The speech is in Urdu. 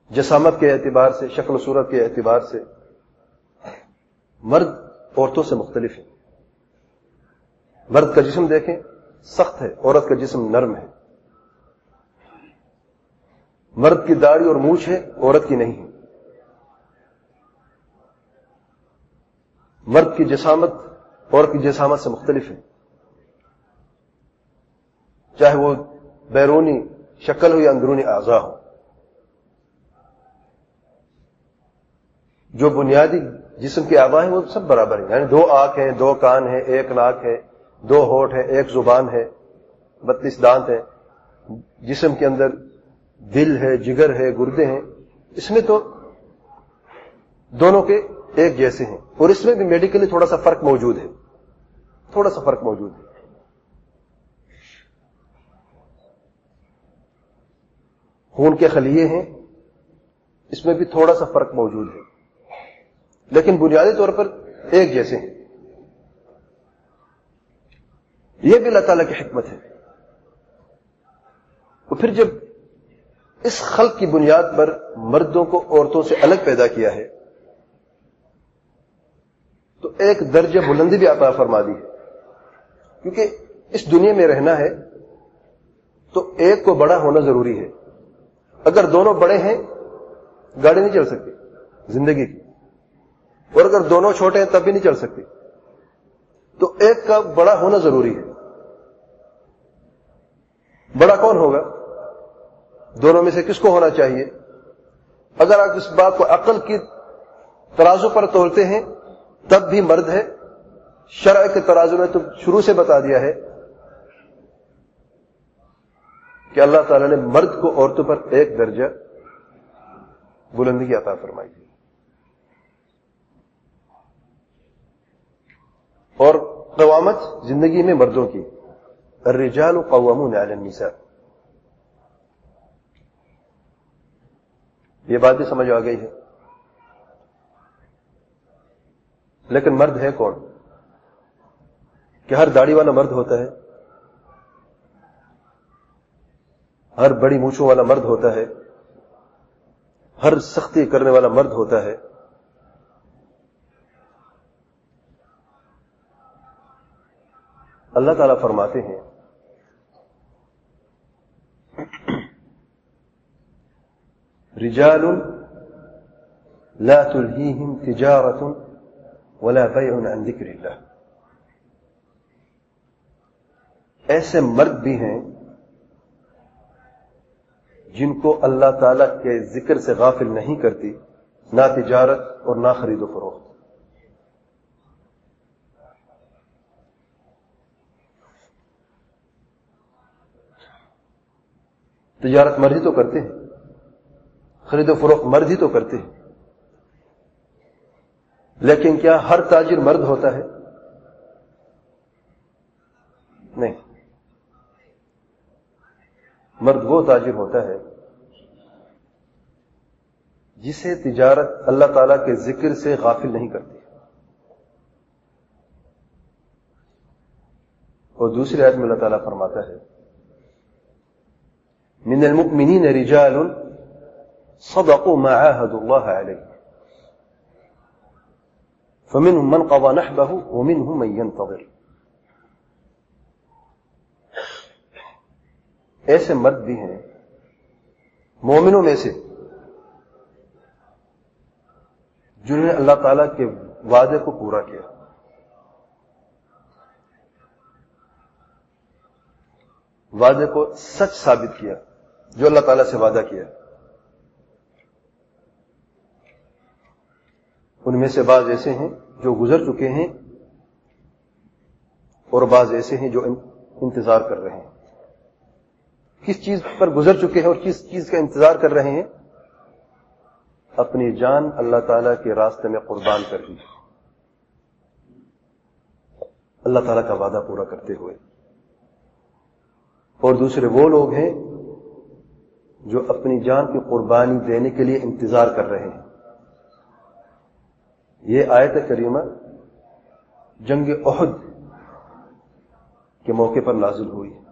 جسامت کے اعتبار سے، شکل و صورت کے اعتبار سے مرد عورتوں سے مختلف ہے۔ مرد کا جسم دیکھیں سخت ہے، عورت کا جسم نرم ہے۔ مرد کی داڑھی اور مونچھ ہے، عورت کی نہیں ہے۔ مرد کی جسامت عورت کی جسامت سے مختلف ہے، چاہے وہ بیرونی شکل ہو یا اندرونی اعضاء ہو۔ جو بنیادی جسم کے اعضاء ہیں وہ سب برابر ہیں، یعنی 2 آنکھ ہیں، 2 کان ہیں، 1 ناک ہے، 2 ہونٹ ہیں، 1 زبان ہے، 32 دانت ہیں۔ جسم کے اندر دل ہے، جگر ہے، گردے ہیں، اس میں تو دونوں کے ایک جیسے ہیں، اور اس میں بھی میڈیکلی تھوڑا سا فرق موجود ہے، تھوڑا سا فرق موجود ہے۔ خون کے خلیے ہیں، اس میں بھی تھوڑا سا فرق موجود ہے، لیکن بنیادی طور پر ایک جیسے ہیں۔ یہ بھی اللہ تعالیٰ کی حکمت ہے۔ اور پھر جب اس خلق کی بنیاد پر مردوں کو عورتوں سے الگ پیدا کیا ہے تو ایک درجہ بلندی بھی عطا فرما دی ہے، کیونکہ اس دنیا میں رہنا ہے تو ایک کو بڑا ہونا ضروری ہے۔ اگر دونوں بڑے ہیں گاڑی نہیں چل سکتی زندگی کی، اور اگر دونوں چھوٹے ہیں تب بھی نہیں چل سکتی، تو ایک کا بڑا ہونا ضروری ہے۔ بڑا کون ہوگا؟ دونوں میں سے کس کو ہونا چاہیے؟ اگر آپ اس بات کو عقل کی ترازو پر تولتے ہیں تب بھی مرد ہے۔ شرع کے ترازو میں تو شروع سے بتا دیا ہے کہ اللہ تعالیٰ نے مرد کو عورتوں پر ایک درجہ بلندی کی عطا فرمائی ہے۔ اور قوامت زندگی میں مردوں کی، الرجال قوامون علی النساء، یہ بات بھی سمجھ آ گئی ہے۔ لیکن مرد ہے کون؟ کہ ہر داڑھی والا مرد ہوتا ہے، ہر بڑی مونچھوں والا مرد ہوتا ہے، ہر سختی کرنے والا مرد ہوتا ہے؟ اللہ تعالیٰ فرماتے ہیں رجال لا تلهيهم تجارة ولا بيع عن ذكر اللہ، ایسے مرد بھی ہیں جن کو اللہ تعالیٰ کے ذکر سے غافل نہیں کرتی، نہ تجارت اور نہ خرید و فروخت۔ تجارت مرد ہی تو کرتے ہیں، خرید و فروخت مرد ہی تو کرتے ہیں، لیکن کیا ہر تاجر مرد ہوتا ہے؟ نہیں، مرد وہ تاجر ہوتا ہے جسے تجارت اللہ تعالیٰ کے ذکر سے غافل نہیں کرتی۔ اور دوسری آیت میں اللہ تعالیٰ فرماتا ہے من المؤمنین رجال صدقوا ما عاهدوا الله عليه فمنهم من قضى نحبه ومنهم من ينتظر۔ ایسے مرد بھی ہیں مومنوں میں سے جنہوں نے اللہ تعالیٰ کے وعدے کو پورا کیا، وعدے کو سچ ثابت کیا جو اللہ تعالیٰ سے وعدہ کیا۔ ان میں سے بعض ایسے ہیں جو گزر چکے ہیں اور بعض ایسے ہیں جو انتظار کر رہے ہیں۔ کس چیز پر گزر چکے ہیں اور کس چیز کا انتظار کر رہے ہیں؟ اپنی جان اللہ تعالیٰ کے راستے میں قربان کر دی، اللہ تعالیٰ کا وعدہ پورا کرتے ہوئے۔ اور دوسرے وہ لوگ ہیں جو اپنی جان کی قربانی دینے کے لیے انتظار کر رہے ہیں۔ یہ آیت کریمہ جنگ احد کے موقع پر نازل ہوئی ہے۔